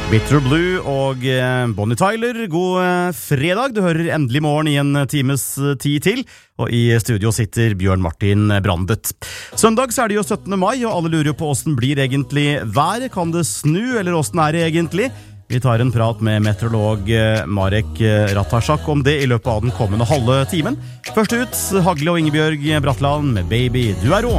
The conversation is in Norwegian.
Bitter Blue og Bonnie Tyler, god fredag. Du hører Endelig morgen i en times tid til, og i studio sitter Bjørn Martin Brandet. Søndag så er det jo 17. mai, og alle lurer jo på hvordan blir egentlig været. Kan det snu, eller hvordan er det egentlig? Vi tar en prat med meteorolog Marek Ratajczak om det i løpet av den kommende halve timen. Først ut, Hagle og Ingebjørg Bratland med Baby, du er rå.